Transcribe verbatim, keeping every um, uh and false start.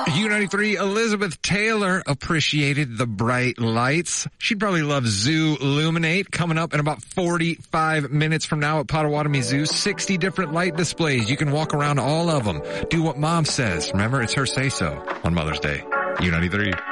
U ninety-three, Elizabeth Taylor appreciated the bright lights. She'd probably love Zoo Illuminate coming up in about forty-five minutes from now at Potawatomi Zoo. sixty different light displays. You can walk around all of them. Do what Mom says. Remember, it's her say-so on Mother's Day. U ninety-three.